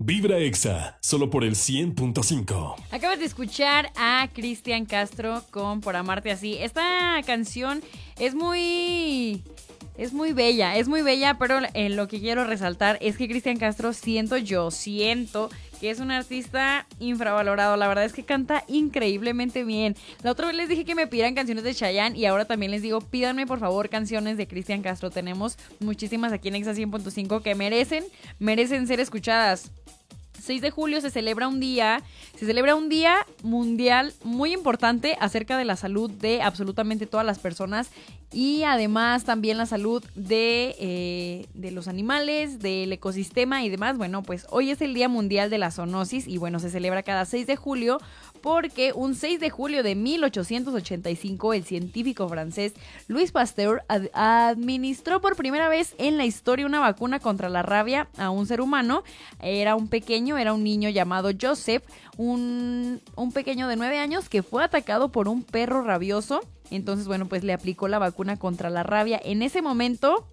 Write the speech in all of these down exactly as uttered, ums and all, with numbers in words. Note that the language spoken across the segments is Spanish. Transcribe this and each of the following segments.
Vibra Exa, solo por el cien punto cinco. Acabas de escuchar a Cristian Castro con Por Amarte Así. Esta canción es muy... Es muy bella, es muy bella, pero eh, lo que quiero resaltar es que Cristian Castro siento yo, siento que es un artista infravalorado. La verdad es que canta increíblemente bien. La otra vez les dije que me pidieran canciones de Chayanne y ahora también les digo, pídanme por favor canciones de Cristian Castro. Tenemos muchísimas aquí en Exa cien punto cinco que merecen, merecen ser escuchadas. seis de julio se celebra un día, se celebra un día mundial muy importante acerca de la salud de absolutamente todas las personas y además también la salud de, eh, de los animales, del ecosistema y demás. Bueno, pues hoy es el Día Mundial de la Zoonosis y bueno, se celebra cada seis de julio porque un seis de julio de mil ochocientos ochenta y cinco el científico francés Louis Pasteur ad- administró por primera vez en la historia una vacuna contra la rabia a un ser humano. Era un pequeño, era un niño llamado Joseph, un, un pequeño de nueve años que fue atacado por un perro rabioso. Entonces, bueno, pues le aplicó la vacuna contra la rabia. En ese momento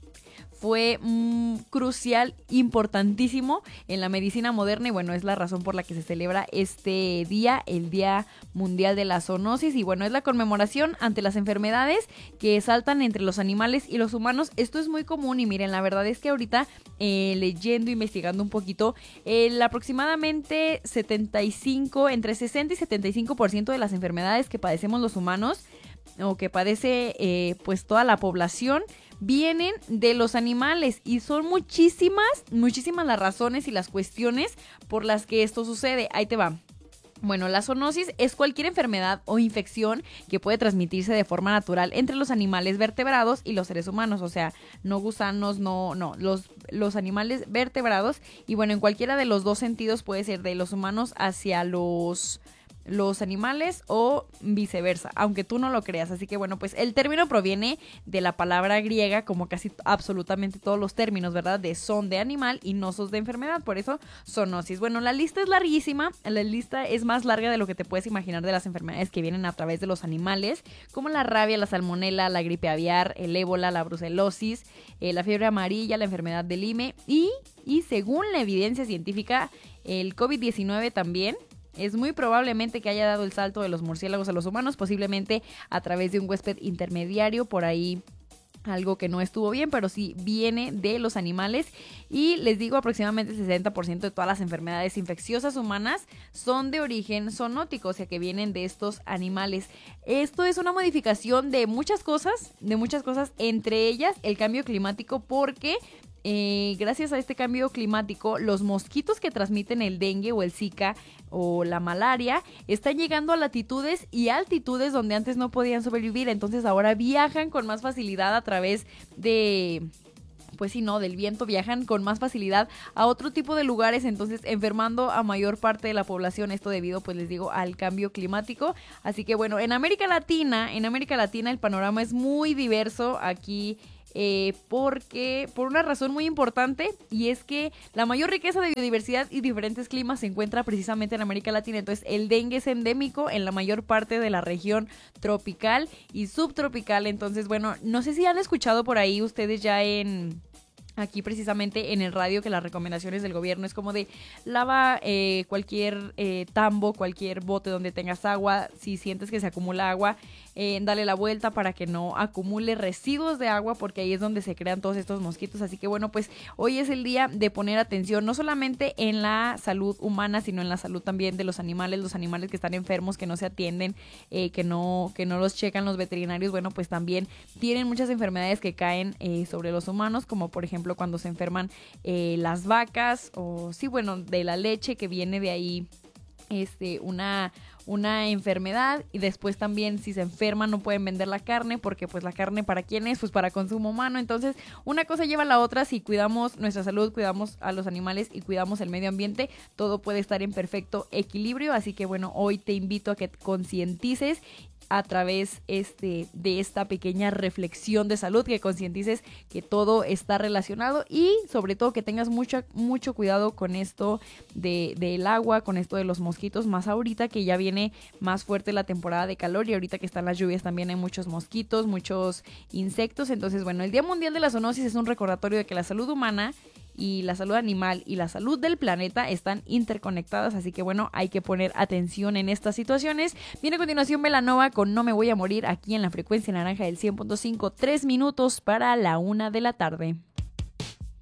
fue mmm, crucial, importantísimo en la medicina moderna y bueno, es la razón por la que se celebra este día, el Día Mundial de la Zoonosis y bueno, es la conmemoración ante las enfermedades que saltan entre los animales y los humanos. Esto es muy común y miren, la verdad es que ahorita eh, leyendo, investigando un poquito, el aproximadamente setenta y cinco, entre sesenta y setenta y cinco por ciento de las enfermedades que padecemos los humanos o que padece eh, pues toda la población vienen de los animales y son muchísimas, muchísimas las razones y las cuestiones por las que esto sucede. Ahí te va. Bueno, la zoonosis es cualquier enfermedad o infección que puede transmitirse de forma natural entre los animales vertebrados y los seres humanos, o sea, no gusanos, no, no, los, los animales vertebrados y bueno, en cualquiera de los dos sentidos puede ser de los humanos hacia los... los animales o viceversa, aunque tú no lo creas. Así que bueno, pues el término proviene de la palabra griega, como casi absolutamente todos los términos, ¿verdad? De son de animal y nosos de enfermedad, por eso zoonosis. Bueno, la lista es larguísima, la lista es más larga de lo que te puedes imaginar de las enfermedades que vienen a través de los animales, como la rabia, la salmonela, la gripe aviar, el ébola, la brucelosis, eh, la fiebre amarilla, la enfermedad de Lyme y, y según la evidencia científica, el covid diecinueve también. Es muy probablemente que haya dado el salto de los murciélagos a los humanos, posiblemente a través de un huésped intermediario, por ahí algo que no estuvo bien, pero sí viene de los animales. Y les digo, aproximadamente el sesenta por ciento de todas las enfermedades infecciosas humanas son de origen zoonótico, o sea que vienen de estos animales. Esto es una modificación de muchas cosas, de muchas cosas, entre ellas el cambio climático, porque... Eh, gracias a este cambio climático, los mosquitos que transmiten el dengue o el zika o la malaria están llegando a latitudes y altitudes donde antes no podían sobrevivir. Entonces ahora viajan con más facilidad a través de... pues sí, no, del viento, viajan con más facilidad a otro tipo de lugares, entonces enfermando a mayor parte de la población, esto debido, pues les digo, al cambio climático. Así que bueno, en América Latina, en América Latina el panorama es muy diverso aquí, eh, porque, por una razón muy importante, y es que la mayor riqueza de biodiversidad y diferentes climas se encuentra precisamente en América Latina. Entonces el dengue es endémico en la mayor parte de la región tropical y subtropical. Entonces bueno, no sé si han escuchado por ahí ustedes ya en... aquí precisamente en el radio que las recomendaciones del gobierno es como de lava eh, cualquier eh, tambo, cualquier bote donde tengas agua. Si sientes que se acumula agua, eh, dale la vuelta para que no acumule residuos de agua, porque ahí es donde se crean todos estos mosquitos. Así que bueno, pues hoy es el día de poner atención no solamente en la salud humana, sino en la salud también de los animales, los animales que están enfermos, que no se atienden, eh, que no que no los checan los veterinarios. Bueno, pues también tienen muchas enfermedades que caen eh, sobre los humanos, como por ejemplo cuando se enferman eh, las vacas, o sí, bueno, de la leche, que viene de ahí este una una enfermedad. Y después también, si se enferman, no pueden vender la carne, porque pues la carne, ¿para quién es? Pues para consumo humano. Entonces una cosa lleva a la otra. Si cuidamos nuestra salud, cuidamos a los animales y cuidamos el medio ambiente, todo puede estar en perfecto equilibrio. Así que bueno, hoy te invito a que concientices a través este, de esta pequeña reflexión de salud, que concientices que todo está relacionado, y sobre todo que tengas mucho, mucho cuidado con esto de, del agua, con esto de los mosquitos, más ahorita que ya viene más fuerte la temporada de calor, y ahorita que están las lluvias también hay muchos mosquitos, muchos insectos. Entonces bueno, el Día Mundial de la Zoonosis es un recordatorio de que la salud humana y la salud animal y la salud del planeta están interconectadas, así que bueno, hay que poner atención en estas situaciones. Viene a continuación Belanova con No me voy a morir aquí en la frecuencia naranja del cien punto cinco, tres minutos para la una de la tarde.